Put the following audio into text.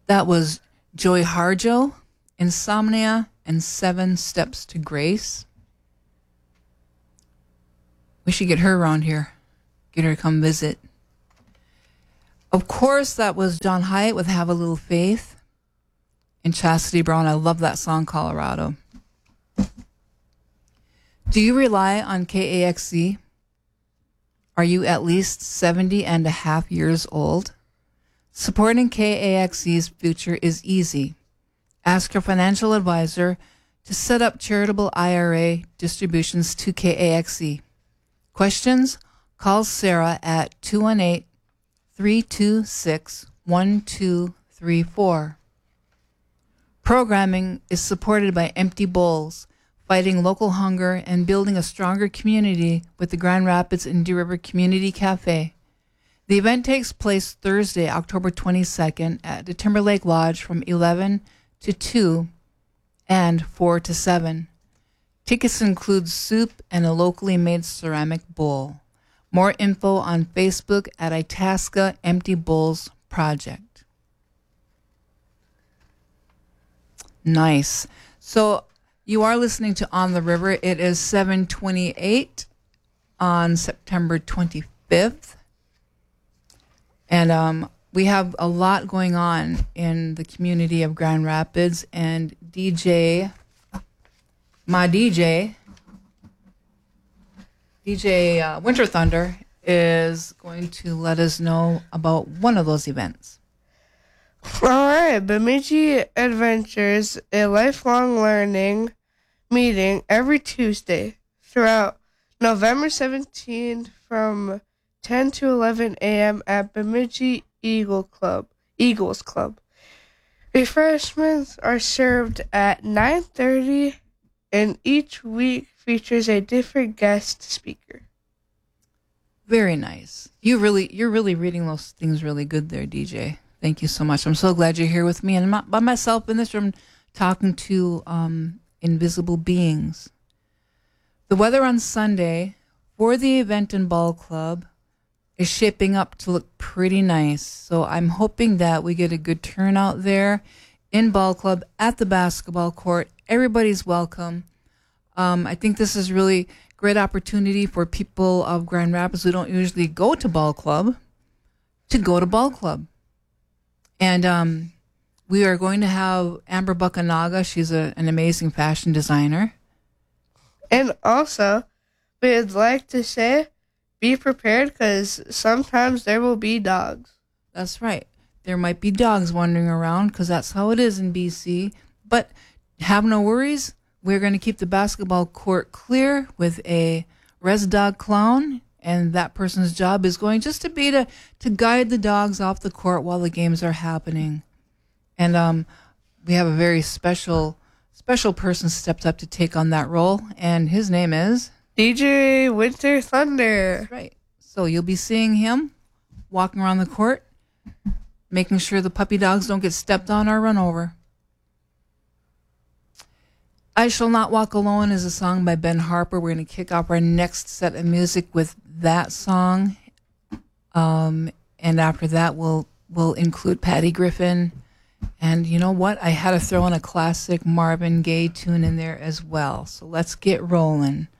That was Joey Harjo, Insomnia, and 7 Steps to Grace. We should get her around here. Get her to come visit. Of course, that was John Hyatt with Have a Little Faith. And Chastity Brown, I love that song, Colorado. Do you rely on KAXC? Are you at least 70 and a half years old? Supporting KAXC's future is easy. Ask your financial advisor to set up charitable IRA distributions to KAXC. Questions? Call Sarah at 218-326-1234. Programming is supported by Empty Bowls, fighting local hunger and building a stronger community with the Grand Rapids and Deer River Community Cafe. The event takes place Thursday, October 22nd at the Timberlake Lodge from 11 to 2 and 4 to 7. Tickets include soup and a locally made ceramic bowl. More info on Facebook at Itasca Empty Bowls Project. Nice. So you are listening to On the River. It is 7:28 on September 25th. And we have a lot going on in the community of Grand Rapids. And my DJ Winter Thunder is going to let us know about one of those events. All right, Bemidji Adventures, a lifelong learning meeting every Tuesday throughout November 17th from 10 to 11 a.m. at Bemidji Eagles Club. Refreshments are served at 9:30, and each week features a different guest speaker. Very nice. You're really reading those things really good there, DJ. Thank you so much. I'm so glad you're here with me and by myself in this room talking to invisible beings. The weather on Sunday for the event in Ball Club is shaping up to look pretty nice. So I'm hoping that we get a good turnout there in Ball Club at the basketball court. Everybody's welcome. I think this is really great opportunity for people of Grand Rapids who don't usually go to Ball Club to go to Ball Club. And we are going to have Amber Buckanaga. She's an amazing fashion designer. And also, we'd like to say, be prepared because sometimes there will be dogs. That's right. There might be dogs wandering around because that's how it is in BC. But have no worries. We're going to keep the basketball court clear with a res dog clown. And that person's job is going just to be to guide the dogs off the court while the games are happening. And we have a very special person stepped up to take on that role. And his name is DJ Winter Thunder. That's right. So you'll be seeing him walking around the court, making sure the puppy dogs don't get stepped on or run over. I Shall Not Walk Alone is a song by Ben Harper. We're going to kick off our next set of music with that song. And after that, we'll include Patty Griffin. And you know what? I had to throw in a classic Marvin Gaye tune in there as well. So let's get rolling.